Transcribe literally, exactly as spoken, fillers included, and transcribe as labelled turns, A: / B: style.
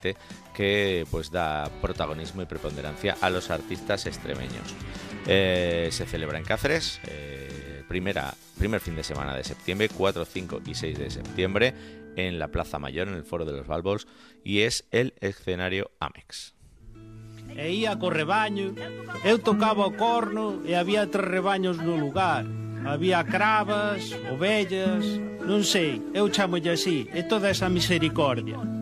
A: que pues da protagonismo y preponderancia a los artistas extremeños. Eh, se celebra en Cáceres, eh, primera, primer fin de semana de septiembre, cuatro, cinco y seis de septiembre, en la Plaza Mayor, en el Foro de los Balbos, y es el escenario Amex.
B: E ia co rebaño, eu tocaba o corno e había tres rebaños no lugar. Había cravas, ovellas, non sei, eu chamolle así, e toda esa misericordia.